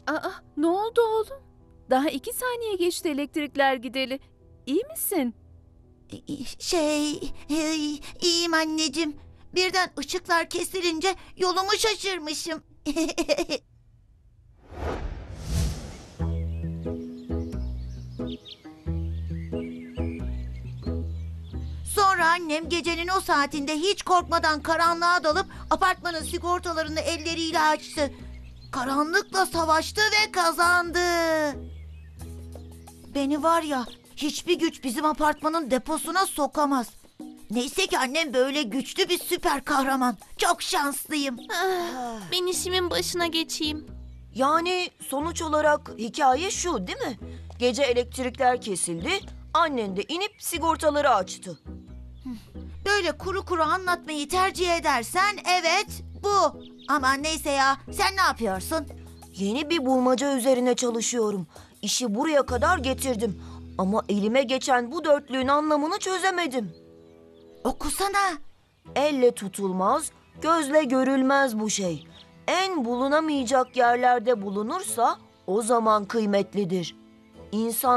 Aa, ne oldu oğlum? Daha 2 saniye geçti elektrikler gideli. İyi misin? İyiyim anneciğim. Birden ışıklar kesilince yolumu şaşırmışım. Sonra annem gecenin o saatinde hiç korkmadan karanlığa dalıp apartmanın sigortalarını elleriyle açtı. Karanlıkla savaştı ve kazandı. Beni var ya, hiçbir güç bizim apartmanın deposuna sokamaz. Neyse ki annem böyle güçlü bir süper kahraman. Çok şanslıyım. Ben işimin başına geçeyim. Yani sonuç olarak hikaye şu değil mi? Gece elektrikler kesildi, annen de inip sigortaları açtı. Böyle kuru kuru anlatmayı tercih edersen evet bu. Ama neyse ya, sen ne yapıyorsun? Yeni bir bulmaca üzerine çalışıyorum. İşi buraya kadar getirdim. Ama elime geçen bu dörtlüğün anlamını çözemedim. Okusana. Elle tutulmaz, gözle görülmez bu şey. En bulunamayacak yerlerde bulunursa o zaman kıymetlidir. İnsan